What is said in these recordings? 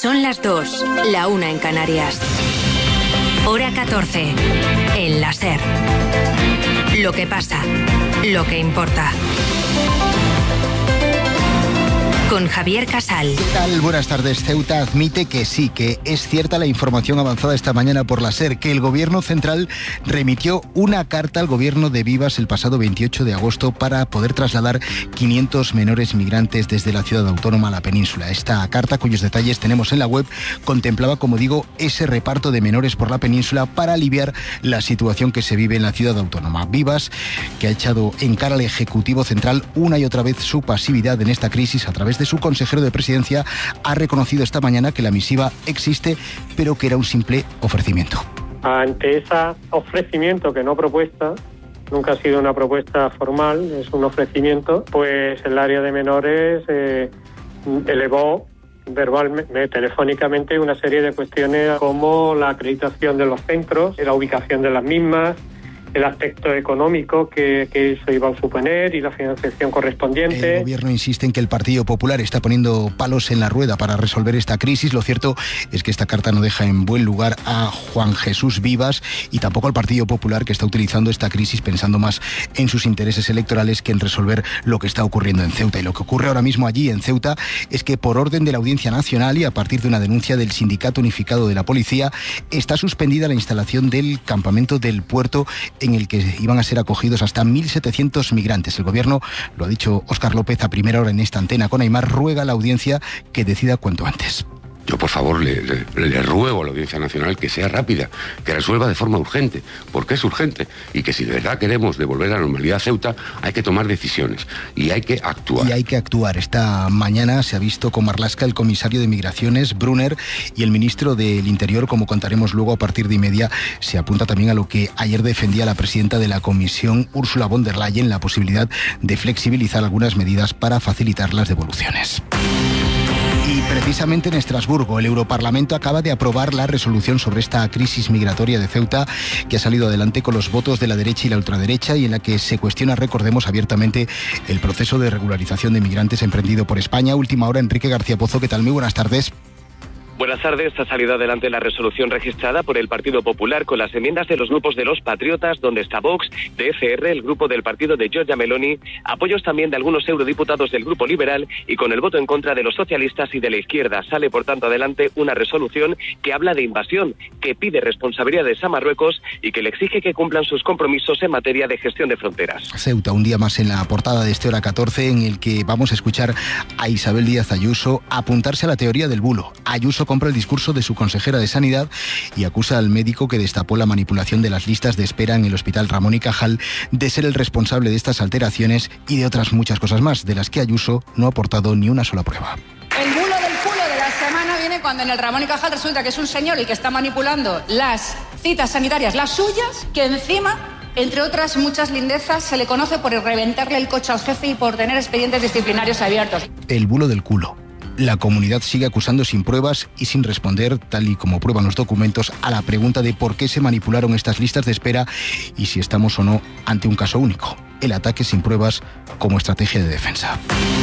Son las 2, la 1 en Canarias. Hora 14, en la SER. Lo que pasa, lo que importa. Con Javier Casal. ¿Qué tal? Buenas tardes. Ceuta admite que sí, que es cierta la información avanzada esta mañana por la SER, que el Gobierno central remitió una carta al Gobierno de Vivas el pasado 28 de agosto para poder trasladar 500 menores migrantes desde la ciudad autónoma a la península. Esta carta, cuyos detalles tenemos en la web, contemplaba, como digo, ese reparto de menores por la península para aliviar la situación que se vive en la ciudad autónoma. Vivas, que ha echado en cara al Ejecutivo Central una y otra vez su pasividad en esta crisis a través de su consejero de Presidencia, ha reconocido esta mañana que la misiva existe, pero que era un simple ofrecimiento. Ante ese ofrecimiento, que no propuesta, nunca ha sido una propuesta formal, es un ofrecimiento, pues el área de menores elevó verbalmente, telefónicamente, una serie de cuestiones como la acreditación de los centros, la ubicación de las mismas, el aspecto económico que eso iba a suponer y la financiación correspondiente. El Gobierno insiste en que el Partido Popular está poniendo palos en la rueda para resolver esta crisis. Lo cierto es que esta carta no deja en buen lugar a Juan Jesús Vivas y tampoco al Partido Popular, que está utilizando esta crisis pensando más en sus intereses electorales que en resolver lo que está ocurriendo en Ceuta. Y lo que ocurre ahora mismo allí en Ceuta es que, por orden de la Audiencia Nacional y a partir de una denuncia del Sindicato Unificado de la Policía, está suspendida la instalación del campamento del puerto en el que iban a ser acogidos hasta 1.700 migrantes. El Gobierno, lo ha dicho Óscar López a primera hora en esta antena con Aimar, ruega a la Audiencia que decida cuanto antes. Yo, por favor, le ruego a la Audiencia Nacional que sea rápida, que resuelva de forma urgente, porque es urgente, y que si de verdad queremos devolver la normalidad a Ceuta, hay que tomar decisiones y hay que actuar. Y hay que actuar. Esta mañana se ha visto con Marlaska el comisario de Migraciones, Brunner, y el ministro del Interior, como contaremos luego a partir de 1:30, se apunta también a lo que ayer defendía la presidenta de la Comisión, Ursula von der Leyen, la posibilidad de flexibilizar algunas medidas para facilitar las devoluciones. Y precisamente en Estrasburgo, el Europarlamento acaba de aprobar la resolución sobre esta crisis migratoria de Ceuta, que ha salido adelante con los votos de la derecha y la ultraderecha, y en la que se cuestiona, recordemos, abiertamente el proceso de regularización de migrantes emprendido por España. Última hora, Enrique García Pozo, ¿qué tal? Muy buenas tardes. Buenas tardes. Ha salido adelante la resolución registrada por el Partido Popular con las enmiendas de los grupos de los Patriotas, donde está Vox, de ECR, el grupo del partido de Giorgia Meloni, apoyos también de algunos eurodiputados del Grupo Liberal y con el voto en contra de los socialistas y de la izquierda. Sale, por tanto, adelante una resolución que habla de invasión, que pide responsabilidades a Marruecos y que le exige que cumplan sus compromisos en materia de gestión de fronteras. Ceuta, un día más en la portada de este Hora 14, en el que vamos a escuchar a Isabel Díaz Ayuso apuntarse a la teoría del bulo. Ayuso compra el discurso de su consejera de Sanidad y acusa al médico que destapó la manipulación de las listas de espera en el Hospital Ramón y Cajal de ser el responsable de estas alteraciones y de otras muchas cosas más, de las que Ayuso no ha aportado ni una sola prueba. El bulo del culo de la semana viene cuando en el Ramón y Cajal resulta que es un señor el que está manipulando las citas sanitarias, las suyas, que encima, entre otras muchas lindezas, se le conoce por reventarle el coche al jefe y por tener expedientes disciplinarios abiertos. El bulo del culo. La comunidad sigue acusando sin pruebas y sin responder, tal y como prueban los documentos, a la pregunta de por qué se manipularon estas listas de espera y si estamos o no ante un caso único. El ataque sin pruebas como estrategia de defensa.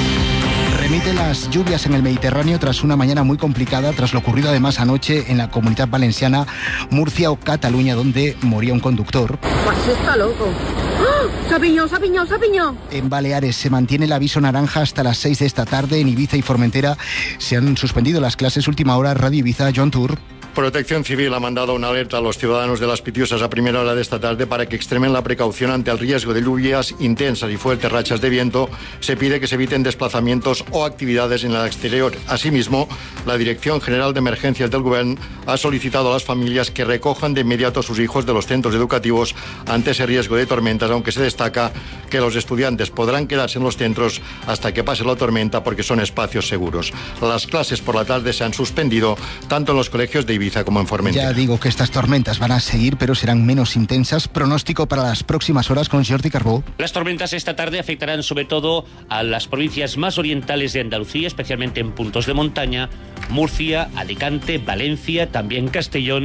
Remite las lluvias en el Mediterráneo tras una mañana muy complicada, tras lo ocurrido además anoche en la Comunidad Valenciana, Murcia o Cataluña, donde moría un conductor. Pues está loco. ¡Oh! ¡Se ha piñado! En Baleares se mantiene el aviso naranja hasta las 6 de esta tarde. En Ibiza y Formentera se han suspendido las clases. Última hora, Radio Ibiza, John Tour. Protección Civil ha mandado una alerta a los ciudadanos de Las Pitiusas a primera hora de esta tarde para que extremen la precaución ante el riesgo de lluvias intensas y fuertes rachas de viento. Se pide que se eviten desplazamientos o actividades en el exterior. Asimismo, la Dirección General de Emergencias del Gobierno ha solicitado a las familias que recojan de inmediato a sus hijos de los centros educativos ante ese riesgo de tormentas, aunque se destaca que los estudiantes podrán quedarse en los centros hasta que pase la tormenta porque son espacios seguros. Las clases por la tarde se han suspendido tanto en los colegios de Ibiza como en Formentera. Ya digo que estas tormentas van a seguir, pero serán menos intensas. Pronóstico para las próximas horas con Jordi Carbó. Las tormentas esta tarde afectarán sobre todo a las provincias más orientales de Andalucía, especialmente en puntos de montaña, Murcia, Alicante, Valencia, también Castellón,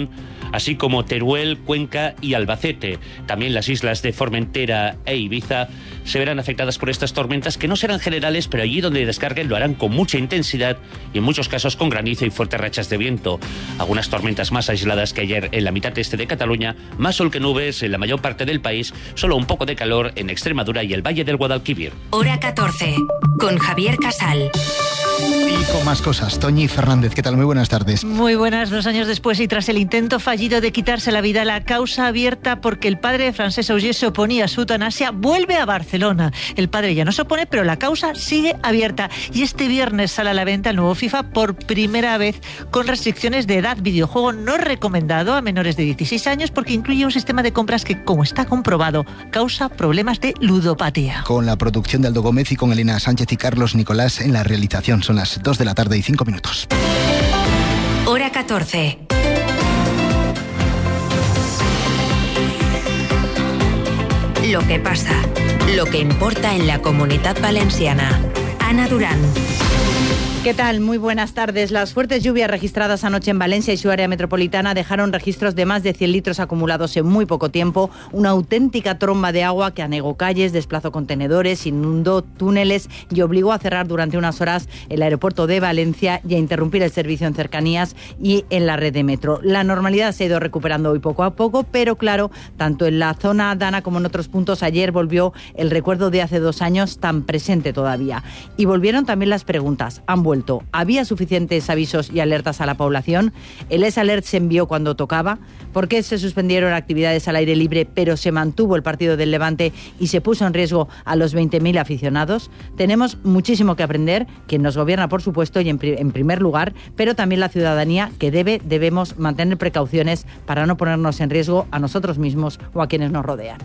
así como Teruel, Cuenca y Albacete. También las islas de Formentera e Ibiza se verán afectadas por estas tormentas, que no serán generales, pero allí donde descarguen lo harán con mucha intensidad y en muchos casos con granizo y fuertes rachas de viento. Algunas tormentas más aisladas que ayer en la mitad este de Cataluña, más sol que nubes en la mayor parte del país, solo un poco de calor en Extremadura y el Valle del Guadalquivir. Hora 14, con Javier Casal. Y con más cosas, Toñi Fernández, ¿qué tal? Muy buenas tardes. Muy buenas, 2 años después y tras el intento fallido de quitarse la vida, la causa abierta porque el padre de Francesc Auger se oponía a su eutanasia vuelve a Barcelona. El padre ya no se opone, pero la causa sigue abierta. Y este viernes sale a la venta el nuevo FIFA por primera vez con restricciones de edad. Videojuego no recomendado a menores de 16 años porque incluye un sistema de compras que, como está comprobado, causa problemas de ludopatía. Con la producción de Aldo Gómez y con Elena Sánchez y Carlos Nicolás en la realización. Son las 2 de la tarde y 5 minutos. Hora 14. Lo que pasa, lo que importa en la Comunitat Valenciana. Ana Durán. ¿Qué tal? Muy buenas tardes. Las fuertes lluvias registradas anoche en Valencia y su área metropolitana dejaron registros de más de 100 litros acumulados en muy poco tiempo, una auténtica tromba de agua que anegó calles, desplazó contenedores, inundó túneles y obligó a cerrar durante unas horas el aeropuerto de Valencia y a interrumpir el servicio en cercanías y en la red de metro. La normalidad se ha ido recuperando hoy poco a poco, pero claro, tanto en la zona Dana como en otros puntos, ayer volvió el recuerdo de hace 2 años tan presente todavía. Y volvieron también las preguntas. Han vuelto. ¿Había suficientes avisos y alertas a la población? ¿El S-Alert se envió cuando tocaba? ¿Por qué se suspendieron actividades al aire libre pero se mantuvo el partido del Levante y se puso en riesgo a los 20.000 aficionados? Tenemos muchísimo que aprender, quien nos gobierna por supuesto y en primer lugar, pero también la ciudadanía que debemos mantener precauciones para no ponernos en riesgo a nosotros mismos o a quienes nos rodean.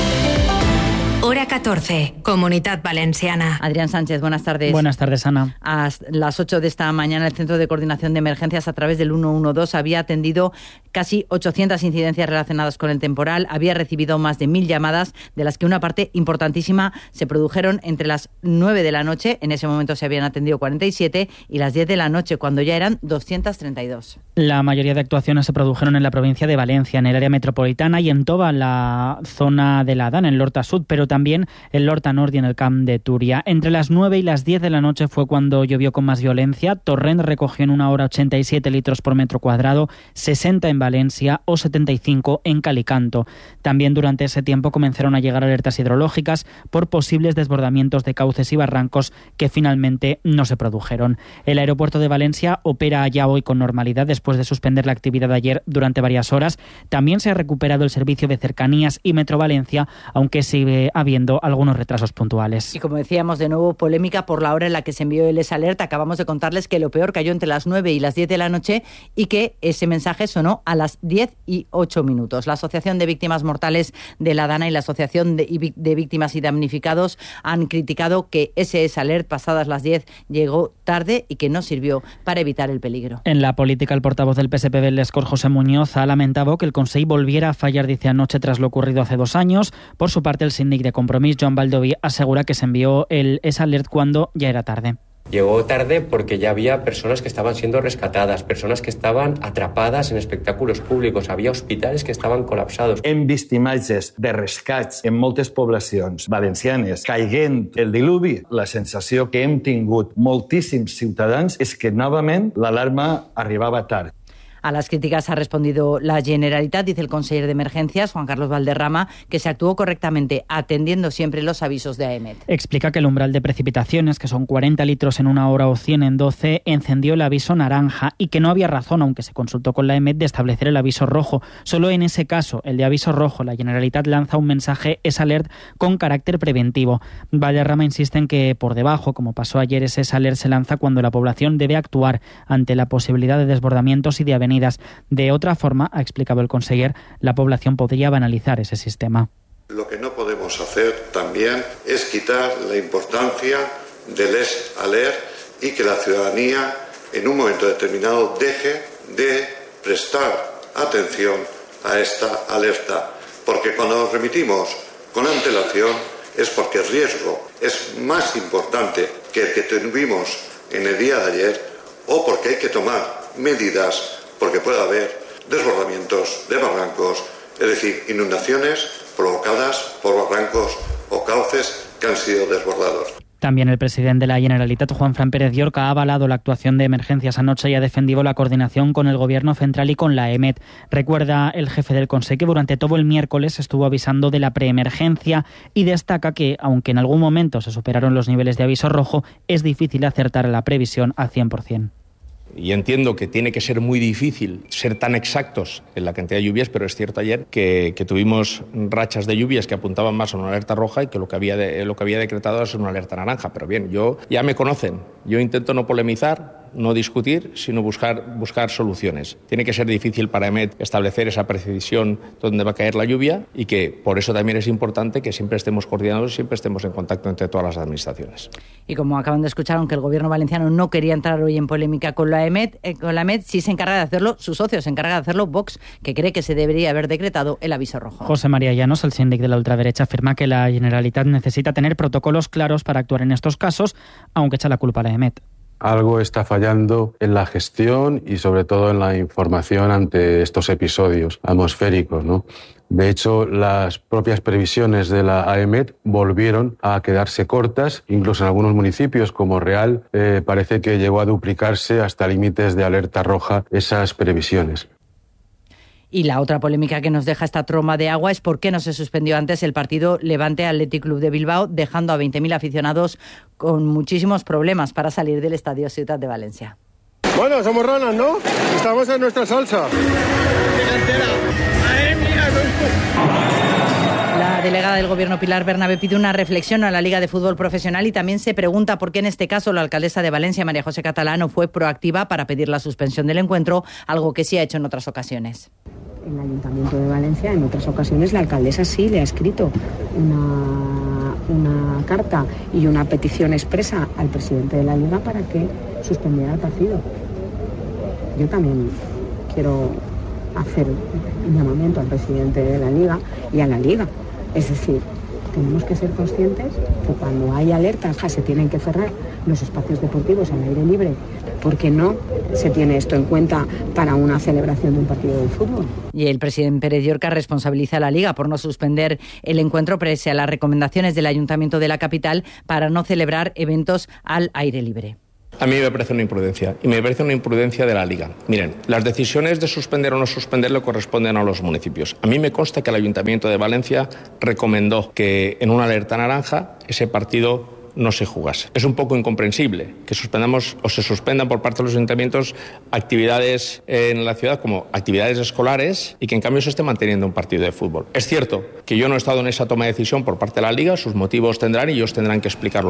Hora 14, Comunitat Valenciana. Adrián Sánchez, buenas tardes. Buenas tardes, Ana. A las 8 de esta mañana, el Centro de Coordinación de Emergencias a través del 112 había atendido casi 800 incidencias relacionadas con el temporal. Había recibido más de 1.000 llamadas, de las que una parte importantísima se produjeron entre las 9 de la noche, en ese momento se habían atendido 47, y las 10 de la noche, cuando ya eran 232. La mayoría de actuaciones se produjeron en la provincia de Valencia, en el área metropolitana y en toda la zona de la Dana, en l'Horta Sud, pero también en l'Horta Nord y en el Camp de Túria. Entre las 9 y las 10 de la noche fue cuando llovió con más violencia. Torrent recogió en una hora 87 litros por metro cuadrado, 60 en Valencia o 75 en Calicanto. También durante ese tiempo comenzaron a llegar alertas hidrológicas por posibles desbordamientos de cauces y barrancos que finalmente no se produjeron. El aeropuerto de Valencia opera ya hoy con normalidad después de suspender la actividad de ayer durante varias horas. También se ha recuperado el servicio de cercanías y Metro Valencia, aunque sigue habiendo algunos retrasos puntuales. Y como decíamos, de nuevo polémica por la hora en la que se envió el S-Alert. Acabamos de contarles que lo peor cayó entre las 9 y las 10 de la noche y que ese mensaje sonó a las 10 y 8 minutos. La Asociación de Víctimas Mortales de la Dana y la Asociación de Víctimas y Damnificados han criticado que ese S-Alert pasadas las 10 llegó tarde y que no sirvió para evitar el peligro. En la política, el portavoz del PSP del Escor, José Muñoz, ha lamentado que el Consell volviera a fallar, dice, anoche tras lo ocurrido hace 2 años. Por su parte, el síndic de Compromís, Joan Baldoví, asegura que se envió el S-Alert cuando ya era tarde. Llegó tarde porque ya había personas que estaban siendo rescatadas, personas que estaban atrapadas en espectáculos públicos, había hospitals que estaven colapsados. Hem vist imatges de rescats en moltes poblacions valencianes caiguent el diluvi. La sensació que hem tingut moltíssims ciutadans és que novament l'alarma arribava tard. A las críticas ha respondido la Generalitat, dice el conseller de Emergencias, Juan Carlos Valderrama, que se actuó correctamente, atendiendo siempre los avisos de AEMET. Explica que el umbral de precipitaciones, que son 40 litros en una hora o 100 en 12, encendió el aviso naranja y que no había razón, aunque se consultó con la AEMET, de establecer el aviso rojo. Solo en ese caso, el de aviso rojo, la Generalitat lanza un mensaje S-Alert con carácter preventivo. Valderrama insiste en que por debajo, como pasó ayer, ese S-Alert se lanza cuando la población debe actuar ante la posibilidad de desbordamientos y de avenidas. De otra forma, ha explicado el conseller, la población podría banalizar ese sistema. Lo que no podemos hacer también es quitar la importancia del S-Alert y que la ciudadanía en un momento determinado deje de prestar atención a esta alerta. Porque cuando nos remitimos con antelación es porque el riesgo es más importante que el que tuvimos en el día de ayer o porque hay que tomar medidas porque puede haber desbordamientos de barrancos, es decir, inundaciones provocadas por barrancos o cauces que han sido desbordados. También el presidente de la Generalitat, Juanfran Pérez Llorca, ha avalado la actuación de emergencias anoche y ha defendido la coordinación con el Gobierno central y con la EMET. Recuerda el jefe del Consejo que durante todo el miércoles estuvo avisando de la preemergencia y destaca que, aunque en algún momento se superaron los niveles de aviso rojo, es difícil acertar la previsión al 100%. Y entiendo que tiene que ser muy difícil ser tan exactos en la cantidad de lluvias, pero es cierto ayer que tuvimos rachas de lluvias que apuntaban más a una alerta roja y que lo que había decretado es una alerta naranja. Pero bien, ya me conocen, yo intento no polemizar, no discutir, sino buscar soluciones. Tiene que ser difícil para EMET establecer esa precisión donde va a caer la lluvia y que por eso también es importante que siempre estemos coordinados, siempre estemos en contacto entre todas las administraciones. Y como acaban de escuchar, aunque el Gobierno valenciano no quería entrar hoy en polémica con la EMET, sí se encarga de hacerlo su socio, se encarga de hacerlo Vox, que cree que se debería haber decretado el aviso rojo. José María Llanos, el síndic de la ultraderecha, afirma que la Generalitat necesita tener protocolos claros para actuar en estos casos, aunque echa la culpa a la EMET. Algo está fallando en la gestión y sobre todo en la información ante estos episodios atmosféricos, ¿no? De hecho, las propias previsiones de la AEMET volvieron a quedarse cortas, incluso en algunos municipios como Real parece que llegó a duplicarse hasta límites de alerta roja esas previsiones. Y la otra polémica que nos deja esta tromba de agua es por qué no se suspendió antes el partido Levante Athletic Club de Bilbao, dejando a 20.000 aficionados con muchísimos problemas para salir del estadio Ciutat de Valencia. Bueno, somos ranas, ¿no? Estamos en nuestra salsa. La delegada del Gobierno, Pilar Bernabé, pide una reflexión a la Liga de Fútbol Profesional y también se pregunta por qué en este caso la alcaldesa de Valencia, María José Catalá, no fue proactiva para pedir la suspensión del encuentro, algo que sí ha hecho en otras ocasiones. En el Ayuntamiento de Valencia, en otras ocasiones, la alcaldesa sí le ha escrito una carta y una petición expresa al presidente de la Liga para que suspendiera el partido. Yo también quiero hacer un llamamiento al presidente de la Liga y a la Liga. Es decir, tenemos que ser conscientes que cuando hay alertas se tienen que cerrar los espacios deportivos al aire libre, porque no se tiene esto en cuenta para una celebración de un partido de fútbol. Y el presidente Pérez Llorca responsabiliza a la Liga por no suspender el encuentro pese a las recomendaciones del Ayuntamiento de la capital para no celebrar eventos al aire libre. A mí me parece una imprudencia, y me parece una imprudencia de la Liga. Miren, las decisiones de suspender o no suspender le corresponden a los municipios. A mí me consta que el Ayuntamiento de Valencia recomendó que en una alerta naranja ese partido no se jugase. Es un poco incomprensible que suspendamos o se suspendan por parte de los ayuntamientos actividades en la ciudad como actividades escolares y que en cambio se esté manteniendo un partido de fútbol. Es cierto que yo no he estado en esa toma de decisión por parte de la Liga, sus motivos tendrán y ellos tendrán que explicarlo.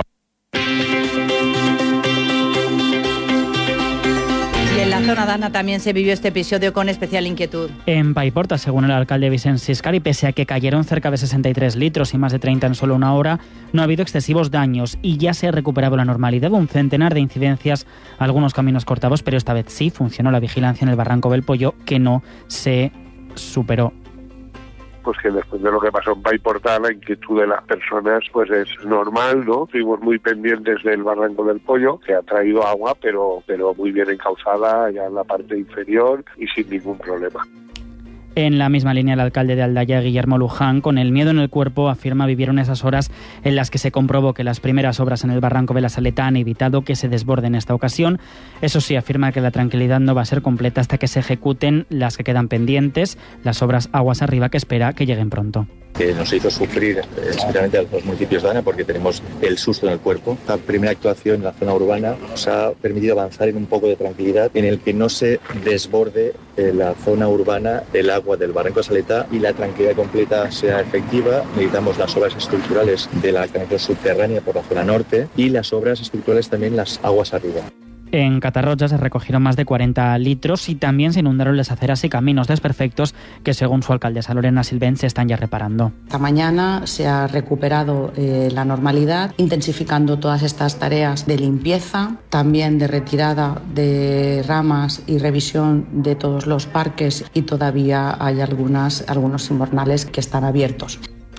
En la zona d'Anna también se vivió este episodio con especial inquietud. En Paiporta, según el alcalde Vicent Siscari, pese a que cayeron cerca de 63 litros y más de 30 en solo una hora, no ha habido excesivos daños y ya se ha recuperado la normalidad. Un centenar de incidencias, algunos caminos cortados, pero esta vez sí funcionó la vigilancia en el Barranco del Pollo, que no se superó. Pues que después de lo que pasó en Paiporta, la inquietud de las personas pues es normal, ¿no? Estuvimos muy pendientes del Barranco del Pollo, que ha traído agua, pero muy bien encauzada ya en la parte inferior y sin ningún problema. En la misma línea, el alcalde de Aldaya, Guillermo Luján, con el miedo en el cuerpo, afirma vivieron esas horas en las que se comprobó que las primeras obras en el Barranco de la Saleta han evitado que se desborde en esta ocasión. Eso sí, afirma que la tranquilidad no va a ser completa hasta que se ejecuten las que quedan pendientes, las obras aguas arriba, que espera que lleguen pronto. Que nos hizo sufrir especialmente a los municipios de Ana porque tenemos el susto en el cuerpo. La primera actuación en la zona urbana nos ha permitido avanzar en un poco de tranquilidad en el que no se desborde la zona urbana el agua del Barranco de Saleta y la tranquilidad completa sea efectiva. Necesitamos las obras estructurales de la canalización subterránea por la zona norte y las obras estructurales también las aguas arriba. En Catarroja se recogieron más de 40 litros y también se inundaron las aceras y caminos desperfectos que, según su alcaldesa Lorena Silvén, se están ya reparando. Esta mañana se ha recuperado la normalidad, intensificando todas estas tareas de limpieza, también de retirada de ramas y revisión de todos los parques, y todavía hay algunos invernales que están abiertos.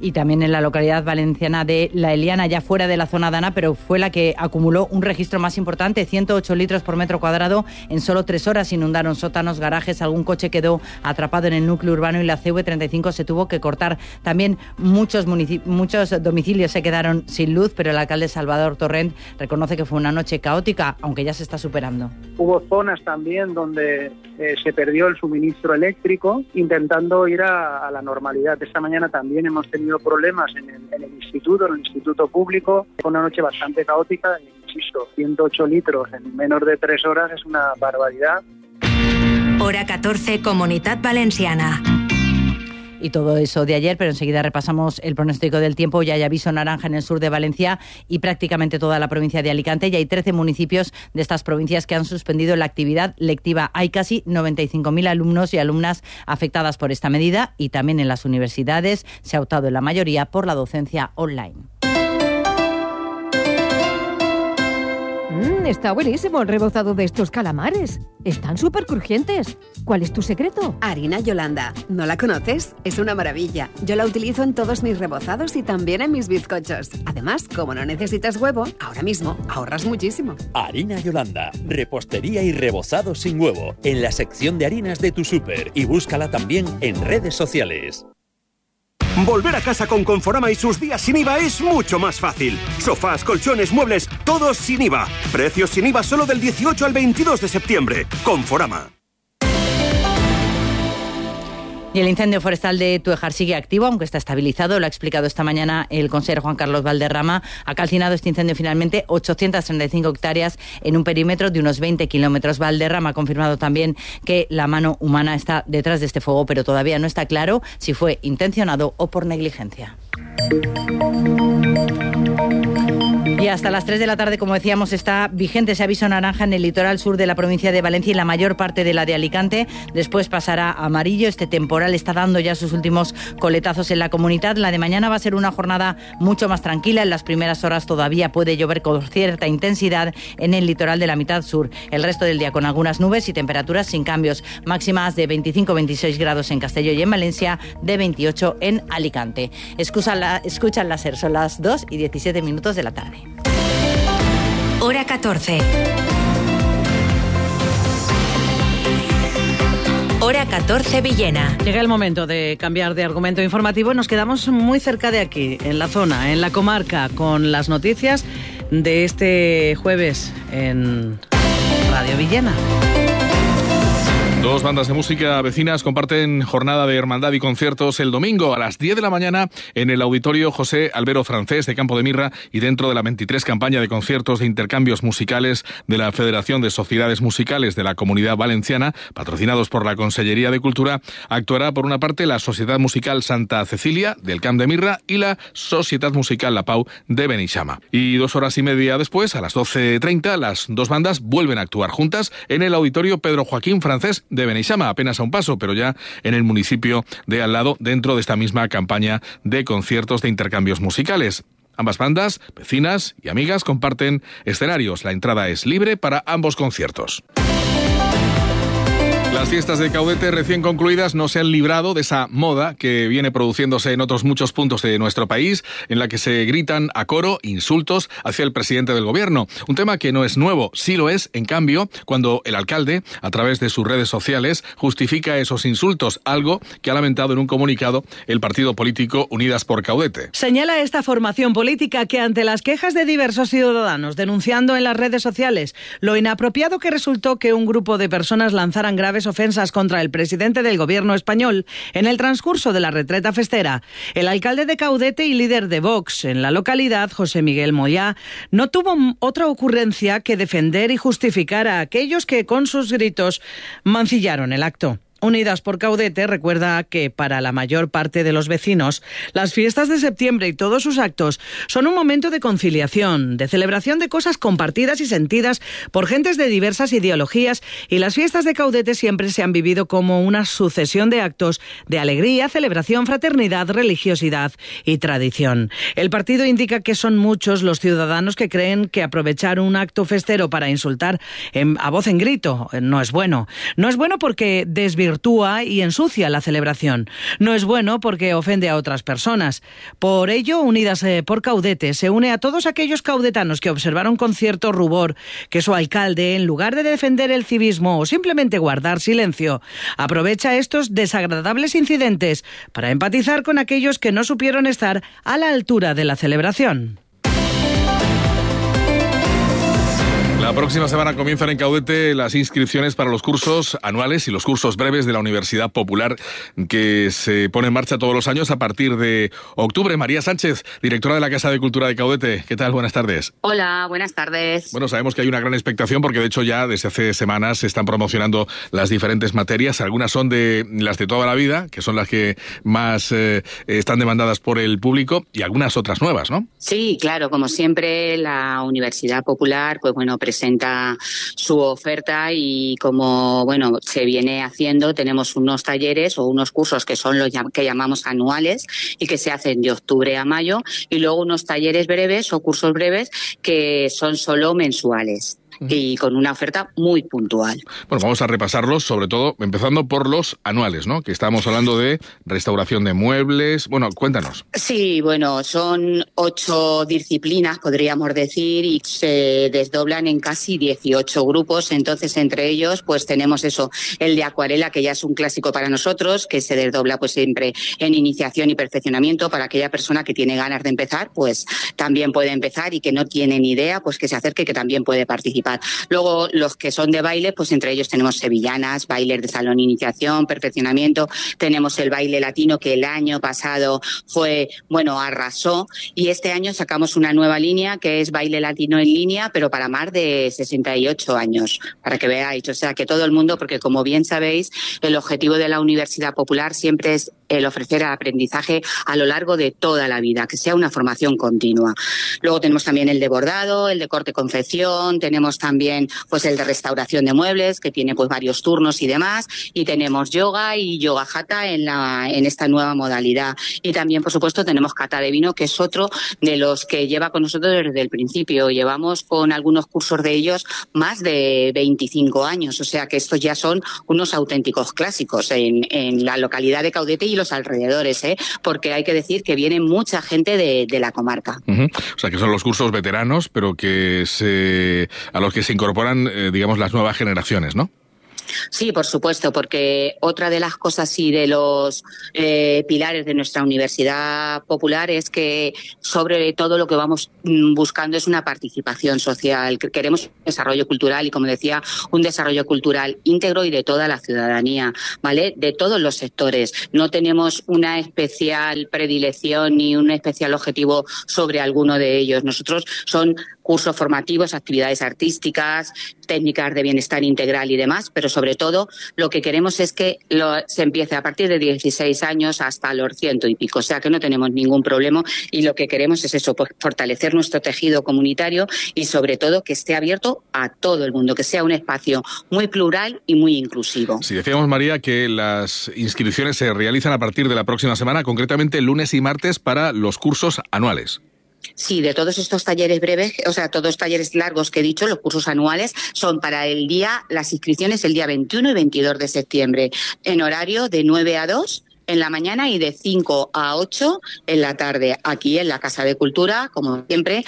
Y también en la localidad valenciana de La Eliana, ya fuera de la zona dana, pero fue la que acumuló un registro más importante, 108 litros por metro cuadrado en solo 3 horas. Inundaron sótanos, garajes, algún coche quedó atrapado en el núcleo urbano y la CV35 se tuvo que cortar. También muchos domicilios se quedaron sin luz, pero el alcalde Salvador Torrent reconoce que fue una noche caótica, aunque ya se está superando. Hubo zonas también donde se perdió el suministro eléctrico, intentando ir a la normalidad. Esta mañana también hemos tenido problemas en el instituto público. Fue una noche bastante caótica, insisto, 108 litros en menos de 3 horas es una barbaridad. Hora 14, Comunitat Valenciana. Y todo eso de ayer, pero enseguida repasamos el pronóstico del tiempo. Ya hay aviso naranja en el sur de Valencia y prácticamente toda la provincia de Alicante. Ya hay 13 municipios de estas provincias que han suspendido la actividad lectiva. Hay casi 95.000 alumnos y alumnas afectadas por esta medida y también en las universidades se ha optado en la mayoría por la docencia online. Está buenísimo el rebozado de estos calamares. Están súper crujientes. ¿Cuál es tu secreto? Harina Yolanda. ¿No la conoces? Es una maravilla. Yo la utilizo en todos mis rebozados y también en mis bizcochos. Además, como no necesitas huevo, ahora mismo ahorras muchísimo. Harina Yolanda. Repostería y rebozado sin huevo. En la sección de harinas de tu súper. Y búscala también en redes sociales. Volver a casa con Conforama y sus días sin IVA es mucho más fácil. Sofás, colchones, muebles, todos sin IVA. Precios sin IVA solo del 18 al 22 de septiembre. Conforama. Y el incendio forestal de Tuejar sigue activo, aunque está estabilizado. Lo ha explicado esta mañana el consejero Juan Carlos Valderrama. Ha calcinado este incendio finalmente 835 hectáreas en un perímetro de unos 20 kilómetros. Valderrama ha confirmado también que la mano humana está detrás de este fuego, pero todavía no está claro si fue intencionado o por negligencia. Y hasta las 3 de la tarde, como decíamos, está vigente ese aviso naranja en el litoral sur de la provincia de Valencia y la mayor parte de la de Alicante. Después pasará a amarillo. Este temporal está dando ya sus últimos coletazos en la comunidad. La de mañana va a ser una jornada mucho más tranquila. En las primeras horas todavía puede llover con cierta intensidad en el litoral de la mitad sur. El resto del día con algunas nubes y temperaturas sin cambios. Máximas de 25-26 grados en Castelló y en Valencia, de 28 en Alicante. Escuchan la SER, son las 2:17 de la tarde. Hora 14. Hora 14, Villena. Llega el momento de cambiar de argumento informativo. Nos quedamos muy cerca de aquí, en la zona, en la comarca, con las noticias de este jueves en Radio Villena. Dos bandas de música vecinas comparten jornada de hermandad y conciertos el domingo a las 10 de la mañana en el Auditorio José Albero Francés de Campo de Mirra y dentro de la 23 campaña de conciertos de intercambios musicales de la Federación de Sociedades Musicales de la Comunidad Valenciana, patrocinados por la Consellería de Cultura, actuará por una parte la Sociedad Musical Santa Cecilia del Camp de Mirra y la Sociedad Musical La Pau de Beneixama. Y 2 horas y media después, a las 12:30, las dos bandas vuelven a actuar juntas en el Auditorio Pedro Joaquín Francés de Beneixama, apenas a un paso, pero ya en el municipio de al lado, dentro de esta misma campaña de conciertos de intercambios musicales. Ambas bandas, vecinas y amigas, comparten escenarios. La entrada es libre para ambos conciertos. Las fiestas de Caudete recién concluidas no se han librado de esa moda que viene produciéndose en otros muchos puntos de nuestro país, en la que se gritan a coro insultos hacia el presidente del gobierno. Un tema que no es nuevo, sí lo es, en cambio, cuando el alcalde, a través de sus redes sociales, justifica esos insultos, algo que ha lamentado en un comunicado el partido político Unidas por Caudete. Señala esta formación política que ante las quejas de diversos ciudadanos denunciando en las redes sociales lo inapropiado que resultó que un grupo de personas lanzaran graves ofensas contra el presidente del gobierno español en el transcurso de la retreta festera, el alcalde de Caudete y líder de Vox en la localidad, José Miguel Moyá, no tuvo otra ocurrencia que defender y justificar a aquellos que con sus gritos mancillaron el acto. Unidas por Caudete recuerda que para la mayor parte de los vecinos, las fiestas de septiembre y todos sus actos son un momento de conciliación, de celebración de cosas compartidas y sentidas por gentes de diversas ideologías, y las fiestas de Caudete siempre se han vivido como una sucesión de actos de alegría, celebración, fraternidad, religiosidad y tradición. El partido indica que son muchos los ciudadanos que creen que aprovechar un acto festero para insultar a voz en grito no es bueno. No es bueno porque desvirtúa desvirtúa y ensucia la celebración. No es bueno porque ofende a otras personas. Por ello, Unidas por Caudete se une a todos aquellos caudetanos que observaron con cierto rubor que su alcalde, en lugar de defender el civismo o simplemente guardar silencio, aprovecha estos desagradables incidentes para empatizar con aquellos que no supieron estar a la altura de la celebración. La próxima semana comienzan en Caudete las inscripciones para los cursos anuales y los cursos breves de la Universidad Popular, que se pone en marcha todos los años a partir de octubre. María Sánchez, directora de la Casa de Cultura de Caudete. ¿Qué tal? Buenas tardes. Hola, buenas tardes. Bueno, sabemos que hay una gran expectación porque de hecho ya desde hace semanas se están promocionando las diferentes materias. Algunas son de las de toda la vida, que son las que más están demandadas por el público, y algunas otras nuevas, ¿no? Sí, claro, como siempre la Universidad Popular, pues bueno, presenta su oferta y como bueno se viene haciendo, tenemos unos talleres o unos cursos que son los que llamamos anuales y que se hacen de octubre a mayo, y luego unos talleres breves o cursos breves que son solo mensuales y con una oferta muy puntual. Bueno, vamos a repasarlos, sobre todo empezando por los anuales, ¿no? Que estamos hablando de restauración de muebles. Bueno, cuéntanos. Sí, bueno, son 8 disciplinas, podríamos decir, y se desdoblan en casi 18 grupos. Entonces, entre ellos, pues tenemos eso, el de acuarela, que ya es un clásico para nosotros, que se desdobla pues siempre en iniciación y perfeccionamiento. Para aquella persona que tiene ganas de empezar, pues también puede empezar, y que no tiene ni idea, pues que se acerque, que también puede participar. Luego, los que son de baile, pues entre ellos tenemos sevillanas, bailes de salón, iniciación, perfeccionamiento. Tenemos el baile latino, que el año pasado fue, bueno, arrasó, y este año sacamos una nueva línea que es baile latino en línea, pero para más de 68 años, para que veáis. O sea, que todo el mundo, porque como bien sabéis, el objetivo de la Universidad Popular siempre es el ofrecer aprendizaje a lo largo de toda la vida, que sea una formación continua. Luego tenemos también el de bordado, el de corte-confección, tenemos también pues el de restauración de muebles, que tiene pues varios turnos y demás, y tenemos yoga y yoga hatha en esta nueva modalidad. Y también, por supuesto, tenemos cata de vino, que es otro de los que lleva con nosotros desde el principio. Llevamos con algunos cursos de ellos más de 25 años, o sea que estos ya son unos auténticos clásicos en la localidad de Caudete y los alrededores, porque hay que decir que viene mucha gente de la comarca. O sea que son los cursos veteranos, pero que a los que se incorporan, digamos, las nuevas generaciones, ¿no? Sí, por supuesto, porque otra de las cosas y de los pilares de nuestra Universidad Popular es que sobre todo lo que vamos buscando es una participación social. Queremos un desarrollo cultural y, como decía, un desarrollo cultural íntegro y de toda la ciudadanía, ¿vale? De todos los sectores. No tenemos una especial predilección ni un especial objetivo sobre alguno de ellos. Nosotros son cursos formativos, actividades artísticas, técnicas de bienestar integral y demás, pero sobre todo lo que queremos es que se empiece a partir de 16 años hasta los 100 y pico, o sea que no tenemos ningún problema, y lo que queremos es eso, pues fortalecer nuestro tejido comunitario y sobre todo que esté abierto a todo el mundo, que sea un espacio muy plural y muy inclusivo. Sí, decíamos, María, que las inscripciones se realizan a partir de la próxima semana, concretamente lunes y martes, para los cursos anuales. Sí, de todos estos talleres breves, o sea, todos los talleres largos que he dicho, los cursos anuales, son para las inscripciones el día 21 y 22 de septiembre, en horario de 9 a 2 en la mañana y de 5 a 8 en la tarde, aquí en la Casa de Cultura. Como siempre,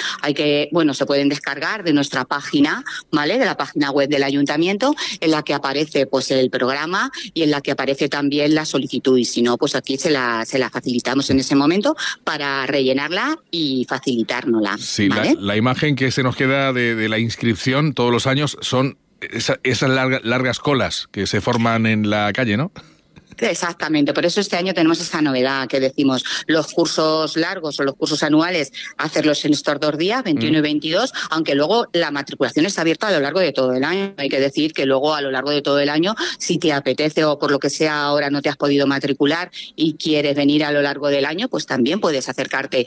se pueden descargar de nuestra página, ¿vale? De la página web del Ayuntamiento, en la que aparece pues el programa y en la que aparece también la solicitud, y si no, pues aquí se la facilitamos en ese momento para rellenarla y facilitárnosla. Sí, ¿vale? La imagen que se nos queda de la inscripción todos los años son esas largas colas que se forman en la calle, ¿no? Exactamente, por eso este año tenemos esta novedad que decimos, los cursos largos o los cursos anuales, hacerlos en estos 2 días, 21 y 22, aunque luego la matriculación está abierta a lo largo de todo el año. Hay que decir que luego a lo largo de todo el año, si te apetece o por lo que sea ahora no te has podido matricular y quieres venir a lo largo del año, pues también puedes acercarte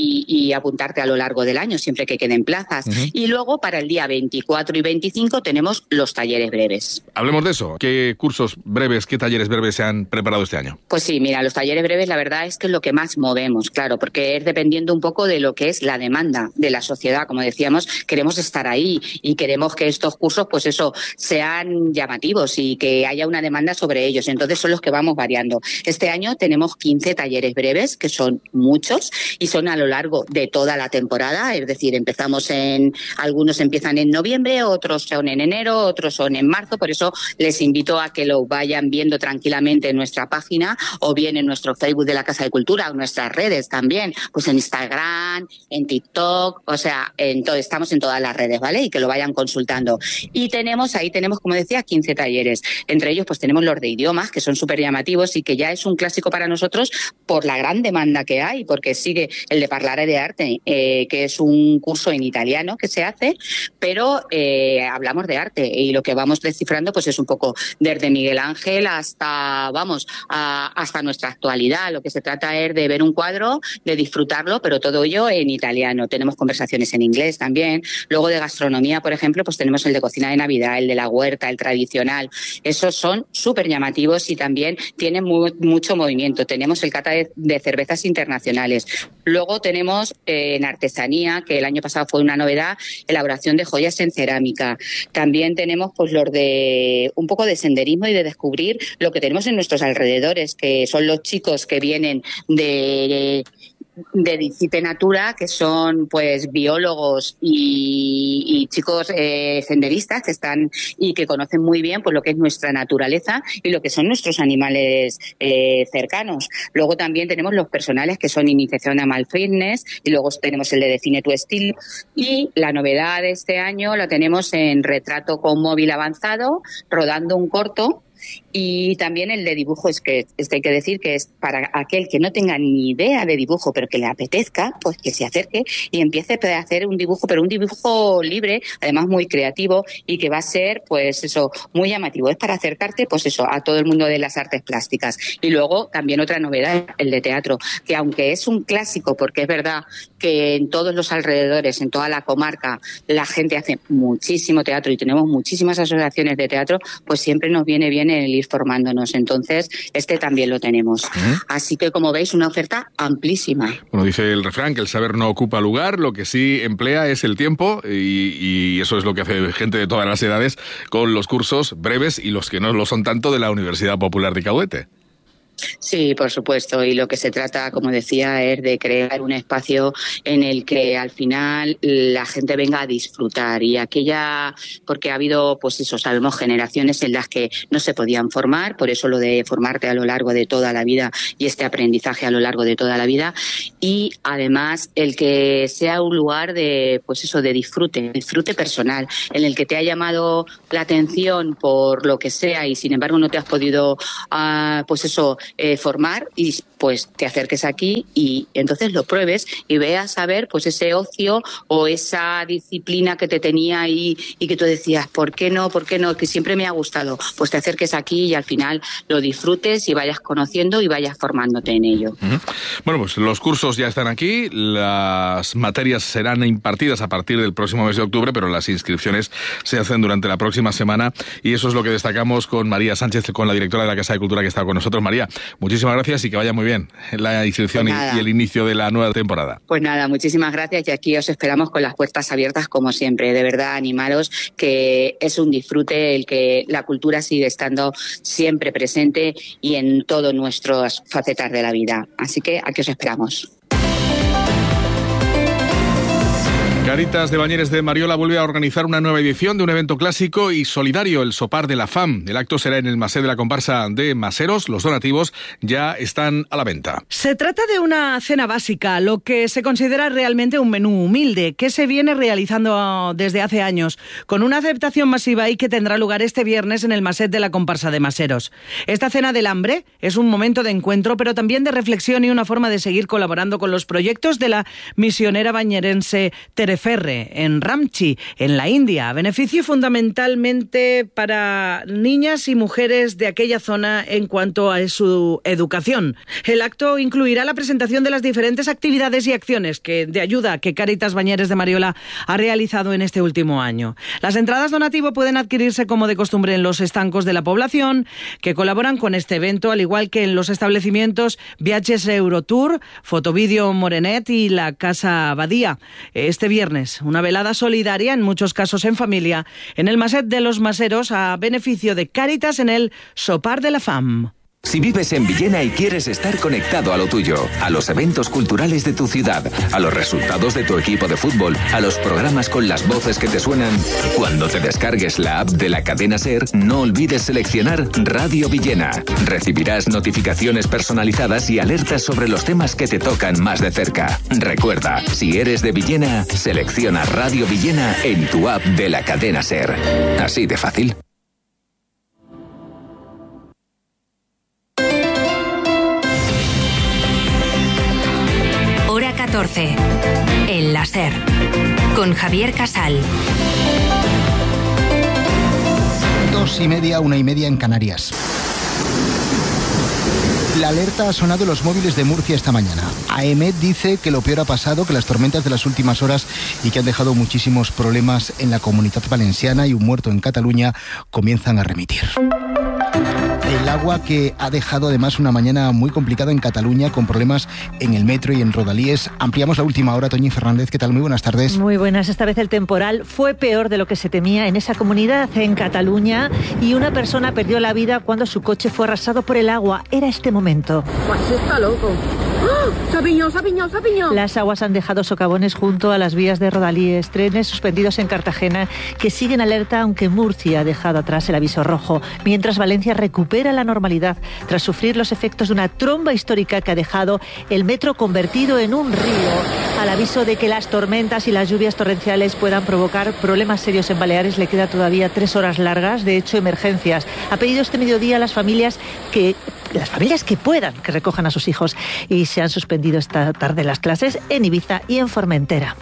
y apuntarte a lo largo del año, siempre que queden plazas. Y luego para el día 24 y 25 tenemos los talleres breves. Hablemos de eso. ¿Qué cursos breves, qué talleres breves se han han preparado este año. Pues sí, mira, los talleres breves la verdad es que es lo que más movemos, claro, porque es dependiendo un poco de lo que es la demanda de la sociedad. Como decíamos, queremos estar ahí y queremos que estos cursos, pues eso, sean llamativos y que haya una demanda sobre ellos. Entonces son los que vamos variando. Este año tenemos 15 talleres breves, que son muchos, y son a lo largo de toda la temporada, es decir, algunos empiezan en noviembre, otros son en enero, otros son en marzo, por eso les invito a que lo vayan viendo tranquilamente en nuestra página o bien en nuestro Facebook de la Casa de Cultura o nuestras redes también, pues en Instagram, en TikTok, o sea, estamos en todas las redes, ¿vale? Y que lo vayan consultando. Y tenemos, como decía, 15 talleres. Entre ellos, pues tenemos los de idiomas, que son súper llamativos y que ya es un clásico para nosotros por la gran demanda que hay, porque sigue el de Parlare de Arte, que es un curso en italiano que se hace, pero hablamos de arte y lo que vamos descifrando pues es un poco desde Miguel Ángel hasta nuestra actualidad. Lo que se trata es de ver un cuadro, de disfrutarlo, pero todo ello en italiano. Tenemos conversaciones en inglés también. Luego de gastronomía, por ejemplo, pues tenemos el de cocina de Navidad, el de la huerta, el tradicional. Esos son súper llamativos y también tienen mucho movimiento. Tenemos el cata de cervezas internacionales. Luego tenemos en artesanía, que el año pasado fue una novedad, elaboración de joyas en cerámica. También tenemos pues los de un poco de senderismo y de descubrir lo que tenemos en nuestros alrededores, que son los chicos que vienen de Discipenatura, que son pues biólogos y chicos senderistas que están y que conocen muy bien pues lo que es nuestra naturaleza y lo que son nuestros animales cercanos. Luego también tenemos los personales, que son iniciación a Mindfulness, y luego tenemos el de Define tu estilo, y la novedad de este año la tenemos en retrato con móvil avanzado, rodando un corto. Y también el de dibujo, es que hay que decir que es para aquel que no tenga ni idea de dibujo, pero que le apetezca, pues que se acerque y empiece a hacer un dibujo, pero un dibujo libre, además muy creativo, y que va a ser, pues eso, muy llamativo. Es para acercarte, pues eso, a todo el mundo de las artes plásticas. Y luego también otra novedad, el de teatro, que aunque es un clásico, porque es verdad que en todos los alrededores, en toda la comarca, la gente hace muchísimo teatro y tenemos muchísimas asociaciones de teatro, pues siempre nos viene bien el ir formándonos. Entonces, este también lo tenemos. Así que, como veis, una oferta amplísima. Bueno, dice el refrán que el saber no ocupa lugar, lo que sí emplea es el tiempo, y eso es lo que hace gente de todas las edades con los cursos breves y los que no lo son tanto de la Universidad Popular de Caudete. Sí, por supuesto, y lo que se trata, como decía, es de crear un espacio en el que al final la gente venga a disfrutar, y porque ha habido, pues eso, sabemos, generaciones en las que no se podían formar, por eso lo de formarte a lo largo de toda la vida y este aprendizaje a lo largo de toda la vida, y además el que sea un lugar de, pues eso, de disfrute personal, en el que te ha llamado la atención por lo que sea y sin embargo no te has podido, pues eso, formar, y pues te acerques aquí y entonces lo pruebes y veas a ver pues ese ocio o esa disciplina que te tenía y que tú decías, ¿por qué no? Que siempre me ha gustado. Pues te acerques aquí y al final lo disfrutes y vayas conociendo y vayas formándote en ello. Bueno, pues los cursos ya están aquí, las materias serán impartidas a partir del próximo mes de octubre, pero las inscripciones se hacen durante la próxima semana, y eso es lo que destacamos con María Sánchez, con la directora de la Casa de Cultura que está con nosotros. María, muchísimas gracias y que vaya muy bien la inscripción y el inicio de la nueva temporada. Pues nada, muchísimas gracias, y aquí os esperamos con las puertas abiertas como siempre. De verdad, animaros, que es un disfrute el que la cultura sigue estando siempre presente y en todas nuestras facetas de la vida. Así que aquí os esperamos. Caritas de Bañeres de Mariola vuelve a organizar una nueva edición de un evento clásico y solidario, el Sopar de la Fam. El acto será en el Masé de la comparsa de Maseros. Los donativos ya están a la venta. Se trata de una cena básica, lo que se considera realmente un menú humilde, que se viene realizando desde hace años, con una aceptación masiva y que tendrá lugar este viernes en el Masé de la comparsa de Maseros. Esta cena del hambre es un momento de encuentro, pero también de reflexión y una forma de seguir colaborando con los proyectos de la misionera bañerense Tere Ferre, en Ramchi, en la India. Beneficio fundamentalmente para niñas y mujeres de aquella zona en cuanto a su educación. El acto incluirá la presentación de las diferentes actividades y acciones de ayuda que Cáritas Bañeres de Mariola ha realizado en este último año. Las entradas donativo pueden adquirirse como de costumbre en los estancos de la población que colaboran con este evento, al igual que en los establecimientos Viajes Eurotour, Fotovídeo Morenet y la Casa Abadía. Este viernes, una velada solidaria, en muchos casos en familia, en el Maset de los Maseros, a beneficio de Cáritas en el Sopar de la Fam. Si vives en Villena y quieres estar conectado a lo tuyo, a los eventos culturales de tu ciudad, a los resultados de tu equipo de fútbol, a los programas con las voces que te suenan, cuando te descargues la app de la cadena SER, no olvides seleccionar Radio Villena. Recibirás notificaciones personalizadas y alertas sobre los temas que te tocan más de cerca. Recuerda, si eres de Villena, selecciona Radio Villena en tu app de la cadena SER. Así de fácil. Hora 14. En la SER. Con Javier Casal. 2:30, 1:30 en Canarias. La alerta ha sonado en los móviles de Murcia esta mañana. AEMET dice que lo peor ha pasado, que las tormentas de las últimas horas y que han dejado muchísimos problemas en la Comunitat Valenciana y un muerto en Cataluña comienzan a remitir. El agua que ha dejado además una mañana muy complicada en Cataluña con problemas en el metro y en Rodalíes. Ampliamos la última hora. Toñi Fernández, ¿qué tal? Muy buenas tardes. Muy buenas. Esta vez el temporal fue peor de lo que se temía en esa comunidad, en Cataluña, y una persona perdió la vida cuando su coche fue arrasado por el agua. Era este momento. Pues está loco. ¡Oh! ¡Sapiñó! Las aguas han dejado socavones junto a las vías de Rodalíes, trenes suspendidos en Cartagena que siguen alerta, aunque Murcia ha dejado atrás el aviso rojo, mientras Valencia recupera la normalidad tras sufrir los efectos de una tromba histórica que ha dejado el metro convertido en un río. Al aviso de que las tormentas y las lluvias torrenciales puedan provocar problemas serios en Baleares, le queda todavía 3 horas largas, de hecho emergencias. Ha pedido este mediodía a las familias que puedan, que recojan a sus hijos, y se han suspendido esta tarde las clases en Ibiza y en Formentera.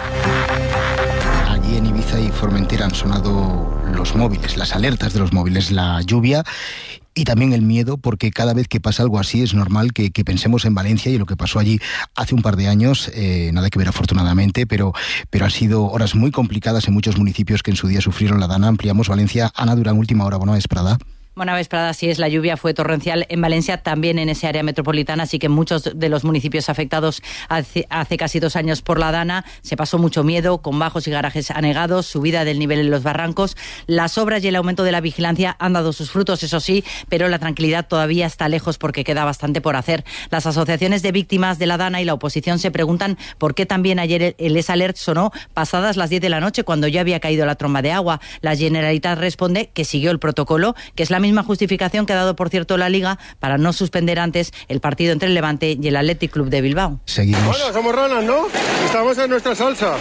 Allí en Ibiza y Formentera han sonado los móviles, las alertas de los móviles, la lluvia y también el miedo, porque cada vez que pasa algo así es normal que pensemos en Valencia y lo que pasó allí hace un par de años, nada que ver afortunadamente, pero han sido horas muy complicadas en muchos municipios que en su día sufrieron la dana. Ampliamos Valencia. Ana Durán, última hora. Buena vesprada. Buena vesprada, así es, la lluvia fue torrencial en Valencia, también en ese área metropolitana, así que en muchos de los municipios afectados hace casi 2 años por la dana se pasó mucho miedo, con bajos y garajes anegados, subida del nivel en los barrancos. Las obras y el aumento de la vigilancia han dado sus frutos, eso sí, pero la tranquilidad todavía está lejos porque queda bastante por hacer. Las asociaciones de víctimas de la dana y la oposición se preguntan por qué también ayer el S-Alert sonó pasadas las 10 de la noche, cuando ya había caído la tromba de agua. La Generalitat responde que siguió el protocolo, que es la misma justificación que ha dado, por cierto, la Liga para no suspender antes el partido entre el Levante y el Athletic Club de Bilbao. Seguimos. Bueno, somos ranas, ¿no? Estamos en nuestra salsa.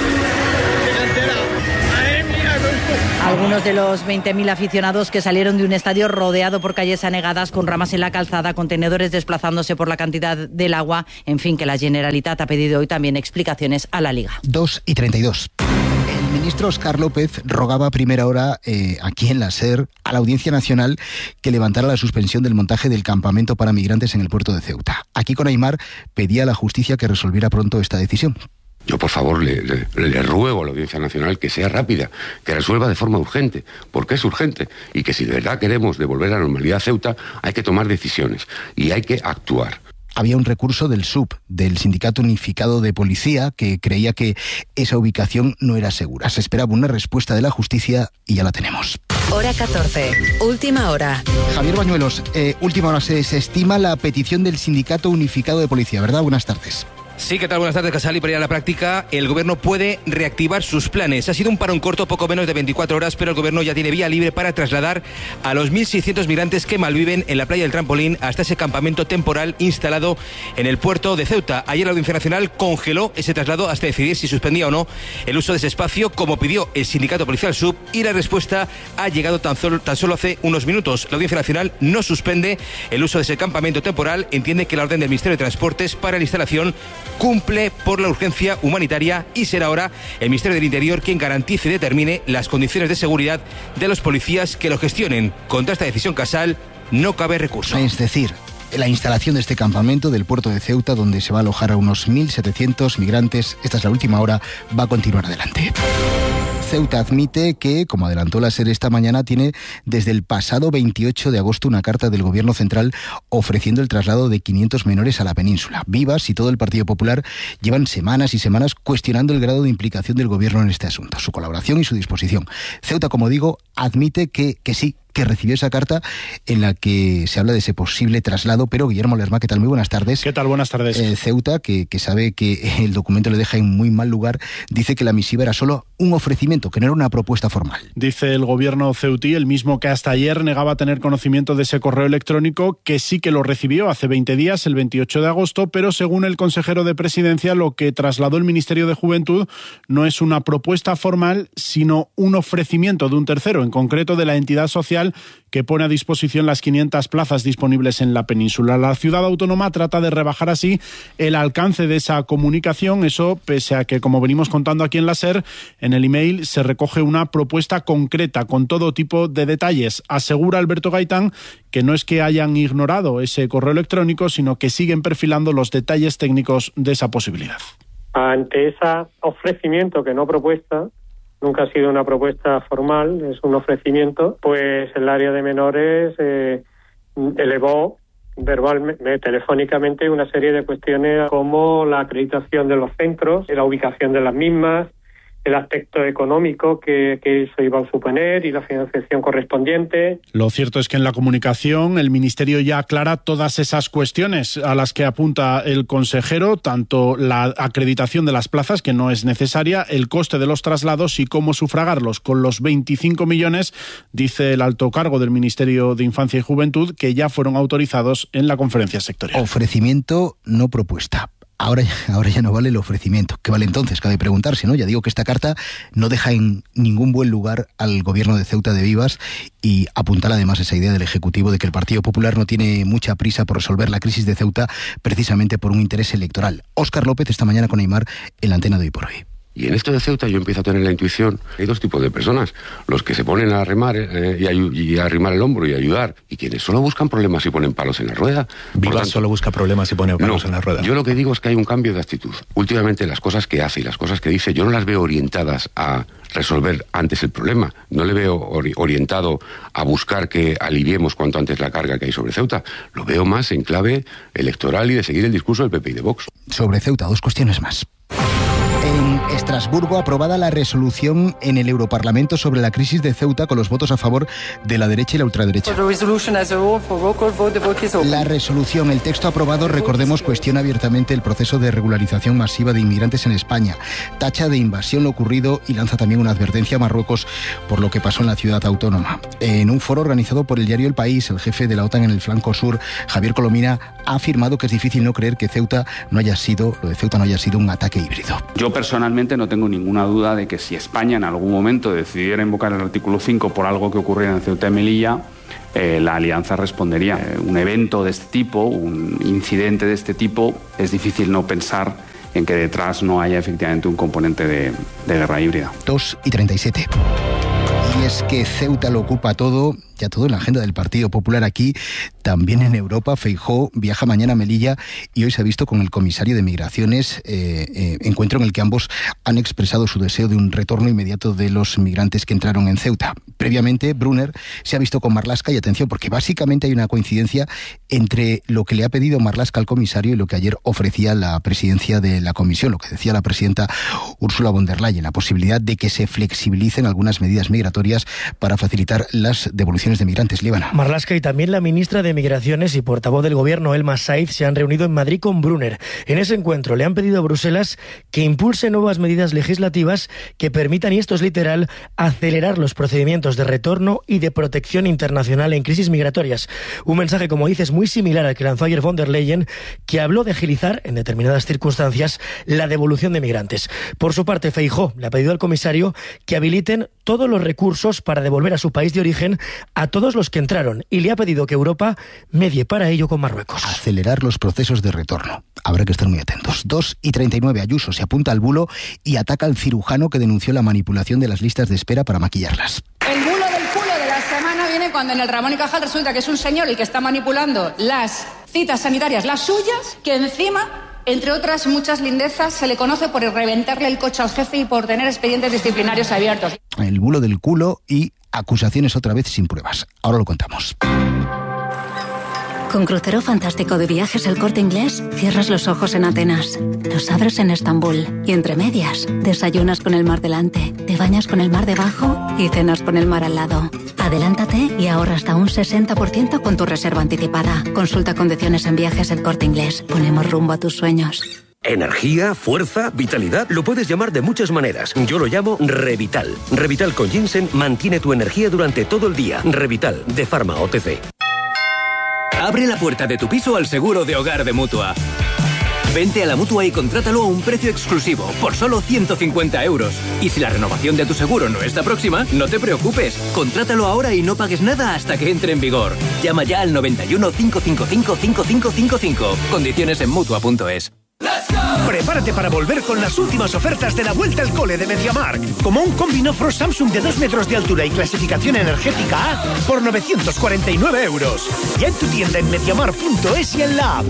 Algunos de los 20.000 aficionados que salieron de un estadio rodeado por calles anegadas, con ramas en la calzada, contenedores desplazándose por la cantidad del agua, en fin, que la Generalitat ha pedido hoy también explicaciones a la Liga. 2:32. El ministro Óscar López rogaba a primera hora aquí en la SER a la Audiencia Nacional que levantara la suspensión del montaje del campamento para migrantes en el puerto de Ceuta. Aquí con Aimar pedía a la justicia que resolviera pronto esta decisión. Yo, por favor, le ruego a la Audiencia Nacional que sea rápida, que resuelva de forma urgente, porque es urgente, y que si de verdad queremos devolver la normalidad a Ceuta, hay que tomar decisiones y hay que actuar. Había un recurso del SUP, del Sindicato Unificado de Policía, que creía que esa ubicación no era segura. Se esperaba una respuesta de la justicia y ya la tenemos. Hora 14, última hora. Javier Bañuelos, última hora. Se estima la petición del Sindicato Unificado de Policía, ¿verdad? Buenas tardes. Sí, ¿qué tal? Buenas tardes, Casal. Y para ir a la práctica, el Gobierno puede reactivar sus planes. Ha sido un parón corto, poco menos de 24 horas, pero el Gobierno ya tiene vía libre para trasladar a los 1.600 migrantes que malviven en la playa del Trampolín hasta ese campamento temporal instalado en el puerto de Ceuta. Ayer la Audiencia Nacional congeló ese traslado hasta decidir si suspendía o no el uso de ese espacio, como pidió el Sindicato Policial SUB, y la respuesta ha llegado tan solo hace unos minutos. La Audiencia Nacional no suspende el uso de ese campamento temporal, entiende que la orden del Ministerio de Transportes para la instalación cumple por la urgencia humanitaria y será ahora el Ministerio del Interior quien garantice y determine las condiciones de seguridad de los policías que lo gestionen. Contra esta decisión Casal no cabe recurso. Es decir, la instalación de este campamento del puerto de Ceuta, donde se va a alojar a unos 1.700 migrantes, esta es la última hora, va a continuar adelante. Ceuta admite que, como adelantó la SER esta mañana, tiene desde el pasado 28 de agosto una carta del Gobierno central ofreciendo el traslado de 500 menores a la península. Vivas y todo el Partido Popular llevan semanas y semanas cuestionando el grado de implicación del Gobierno en este asunto, su colaboración y su disposición. Ceuta, como digo, admite que sí, que recibió esa carta en la que se habla de ese posible traslado, pero Guillermo Lerma, ¿qué tal? Muy buenas tardes. ¿Qué tal? Buenas tardes. Ceuta, que sabe que el documento le deja en muy mal lugar, dice que la misiva era solo un ofrecimiento, que no era una propuesta formal. Dice el gobierno ceutí, el mismo que hasta ayer negaba tener conocimiento de ese correo electrónico, que sí que lo recibió hace 20 días, el 28 de agosto, pero según el consejero de Presidencia, lo que trasladó el Ministerio de Juventud no es una propuesta formal, sino un ofrecimiento de un tercero, en concreto de la entidad social que pone a disposición las 500 plazas disponibles en la península. La ciudad autónoma trata de rebajar así el alcance de esa comunicación, eso pese a que, como venimos contando aquí en la SER, en el email se recoge una propuesta concreta con todo tipo de detalles. Asegura Alberto Gaitán que no es que hayan ignorado ese correo electrónico, sino que siguen perfilando los detalles técnicos de esa posibilidad. Ante ese ofrecimiento, que no propuesta, nunca ha sido una propuesta formal, es un ofrecimiento, pues el área de menores elevó verbalmente, telefónicamente, una serie de cuestiones como la acreditación de los centros, la ubicación de las mismas, el aspecto económico que eso iba a suponer y la financiación correspondiente. Lo cierto es que en la comunicación el Ministerio ya aclara todas esas cuestiones a las que apunta el consejero, tanto la acreditación de las plazas, que no es necesaria, el coste de los traslados y cómo sufragarlos. Con los 25 millones, dice el alto cargo del Ministerio de Infancia y Juventud, que ya fueron autorizados en la conferencia sectorial. Ofrecimiento, no propuesta. Ahora ya no vale el ofrecimiento. ¿Qué vale entonces? Cabe preguntarse, ¿no? Ya digo que esta carta no deja en ningún buen lugar al gobierno de Ceuta de Vivas y apuntala además esa idea del Ejecutivo de que el Partido Popular no tiene mucha prisa por resolver la crisis de Ceuta precisamente por un interés electoral. Óscar López esta mañana con Aimar en la antena de Hoy por Hoy. Y en esto de Ceuta yo empiezo a tener la intuición. Hay dos tipos de personas. Los que se ponen a remar y a arrimar el hombro y a ayudar. Y quienes solo buscan problemas y ponen palos en la rueda. Vivas solo busca problemas y pone palos en la rueda. Yo lo que digo es que hay un cambio de actitud. Últimamente las cosas que hace y las cosas que dice, yo no las veo orientadas a resolver antes el problema. No le veo orientado a buscar que aliviemos cuanto antes la carga que hay sobre Ceuta. Lo veo más en clave electoral y de seguir el discurso del PP y de Vox. Sobre Ceuta, dos cuestiones más. En Estrasburgo, aprobada la resolución en el Europarlamento sobre la crisis de Ceuta con los votos a favor de la derecha y la ultraderecha. La resolución, el texto aprobado, recordemos, cuestiona abiertamente el proceso de regularización masiva de inmigrantes en España, tacha de invasión lo ocurrido y lanza también una advertencia a Marruecos por lo que pasó en la ciudad autónoma. En un foro organizado por el diario El País, el jefe de la OTAN en el flanco sur, Javier Colomina, ha afirmado que es difícil no creer que lo de Ceuta no haya sido un ataque híbrido. Yo personalmente no tengo ninguna duda de que si España en algún momento decidiera invocar el artículo 5 por algo que ocurriera en Ceuta y Melilla, la alianza respondería. Un evento de este tipo, un incidente de este tipo, es difícil no pensar en que detrás no haya efectivamente un componente de guerra híbrida. 2:37. Y es que Ceuta lo ocupa todo, ya todo en la agenda del Partido Popular aquí, también en Europa. Feijóo viaja mañana a Melilla y hoy se ha visto con el comisario de Migraciones, encuentro en el que ambos han expresado su deseo de un retorno inmediato de los migrantes que entraron en Ceuta. Previamente, Brunner se ha visto con Marlaska y atención, porque básicamente hay una coincidencia entre lo que le ha pedido Marlaska al comisario y lo que ayer ofrecía la presidencia de la Comisión, lo que decía la presidenta Ursula von der Leyen, la posibilidad de que se flexibilicen algunas medidas migratorias para facilitar las devoluciones de migrantes. Líbana. Marlaska y también la ministra de Migraciones y portavoz del gobierno, Elma Said, se han reunido en Madrid con Brunner. En ese encuentro le han pedido a Bruselas que impulse nuevas medidas legislativas que permitan, y esto es literal, acelerar los procedimientos de retorno y de protección internacional en crisis migratorias. Un mensaje, como dices, muy similar al que lanzó ayer von der Leyen, que habló de agilizar, en determinadas circunstancias, la devolución de migrantes. Por su parte, Feijóo le ha pedido al comisario que habiliten todos los recursos para devolver a su país de origen a todos los que entraron y le ha pedido que Europa medie para ello con Marruecos. Acelerar los procesos de retorno. Habrá que estar muy atentos. 2:39, Ayuso se apunta al bulo y ataca al cirujano que denunció la manipulación de las listas de espera para maquillarlas. El bulo del culo de la semana viene cuando en el Ramón y Cajal resulta que es un señor el que está manipulando las citas sanitarias, las suyas, que encima, entre otras muchas lindezas, se le conoce por reventarle el coche al jefe y por tener expedientes disciplinarios abiertos. El bulo del culo y acusaciones otra vez sin pruebas. Ahora lo contamos. Con Crucero Fantástico de Viajes El Corte Inglés, cierras los ojos en Atenas, los abres en Estambul y entre medias, desayunas con el mar delante, te bañas con el mar debajo y cenas con el mar al lado. Adelántate y ahorra hasta un 60% con tu reserva anticipada. Consulta condiciones en Viajes El Corte Inglés. Ponemos rumbo a tus sueños. Energía, fuerza, vitalidad, lo puedes llamar de muchas maneras. Yo lo llamo Revital. Revital con ginseng mantiene tu energía durante todo el día. Revital, de Pharma OTC. Abre la puerta de tu piso al seguro de hogar de Mutua. Vente a la Mutua y contrátalo a un precio exclusivo, por solo 150 €. Y si la renovación de tu seguro no está próxima, no te preocupes. Contrátalo ahora y no pagues nada hasta que entre en vigor. Llama ya al 91 555 5555. Condiciones en Mutua.es. Prepárate para volver con las últimas ofertas de la vuelta al cole de MediaMarkt. Como un combi Frost Samsung de 2 metros de altura y clasificación energética A por 949 €. Ya en tu tienda en MediaMarkt.es y en la app.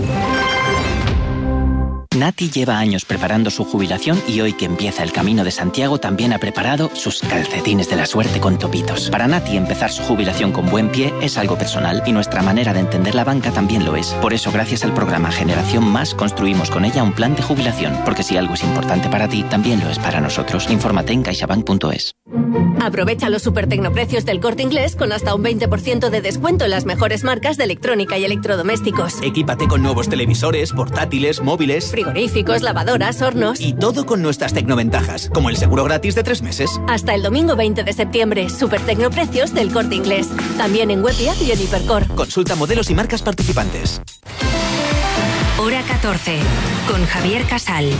Nati lleva años preparando su jubilación y hoy que empieza el Camino de Santiago también ha preparado sus calcetines de la suerte con topitos. Para Nati empezar su jubilación con buen pie es algo personal y nuestra manera de entender la banca también lo es. Por eso gracias al programa Generación Más construimos con ella un plan de jubilación, porque si algo es importante para ti, también lo es para nosotros. Infórmate en caixabank.es. Aprovecha los supertecnoprecios del Corte Inglés con hasta un 20% de descuento en las mejores marcas de electrónica y electrodomésticos. Equípate con nuevos televisores, portátiles, móviles, frigoríficos, lavadoras, hornos. Y todo con nuestras tecnoventajas, como el seguro gratis de 3 meses. Hasta el domingo 20 de septiembre, supertecnoprecios del Corte Inglés. También en web y app y en Hipercor. Consulta modelos y marcas participantes. Hora 14, con Javier Casal.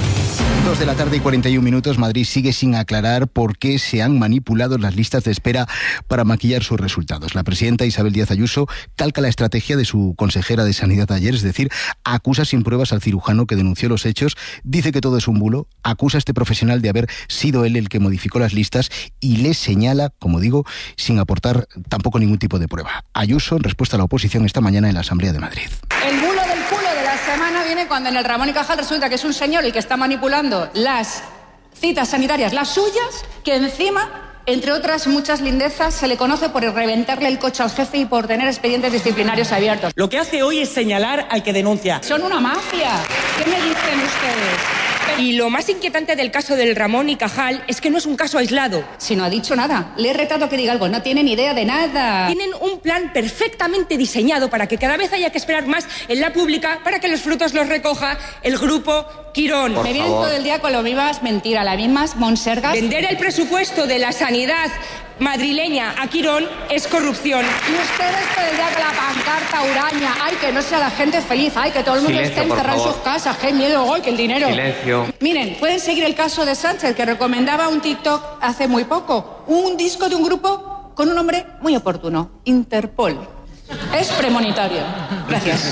2:41 PM, Madrid sigue sin aclarar por qué se han manipulado las listas de espera para maquillar sus resultados. La presidenta Isabel Díaz Ayuso calca la estrategia de su consejera de Sanidad ayer, es decir, acusa sin pruebas al cirujano que denunció los hechos, dice que todo es un bulo, acusa a este profesional de haber sido él el que modificó las listas y le señala, como digo, sin aportar tampoco ningún tipo de prueba. Ayuso, en respuesta a la oposición esta mañana en la Asamblea de Madrid. El bulo del culo de la semana viene cuando en el Ramón y Cajal resulta que es un señor el que está manipulando las citas sanitarias, las suyas, que encima, entre otras muchas lindezas, se le conoce por reventarle el coche al jefe y por tener expedientes disciplinarios abiertos. Lo que hace hoy es señalar al que denuncia. Son una mafia. ¿Qué me dicen ustedes? Y lo más inquietante del caso del Ramón y Cajal es que no es un caso aislado. Si no ha dicho nada, le he retado a que diga algo, no tiene ni idea de nada. Tienen un plan perfectamente diseñado para que cada vez haya que esperar más en la pública para que los frutos los recoja el grupo Quirón. Me vienen todo el día con lo mismas mentiras, las mismas monsergas. Vender el presupuesto de la sanidad madrileña a Quirón es corrupción. Y ustedes todo el día con la pancarta huraña, ay, que no sea la gente feliz, ay, que todo el mundo esté encerrado en sus casas, qué miedo, ay, que el dinero. Silencio. Miren, pueden seguir el caso de Sánchez, que recomendaba un TikTok hace muy poco, un disco de un grupo con un nombre muy oportuno, Interpol. Es premonitorio. Gracias.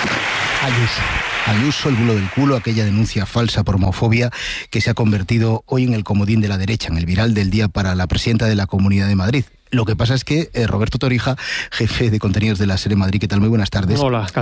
Ayuso, el bulo del culo, aquella denuncia falsa por homofobia que se ha convertido hoy en el comodín de la derecha, en el viral del día para la presidenta de la Comunidad de Madrid. Lo que pasa es que Roberto Torija, jefe de contenidos de la SER Madrid, ¿qué tal? Muy buenas tardes. Hola.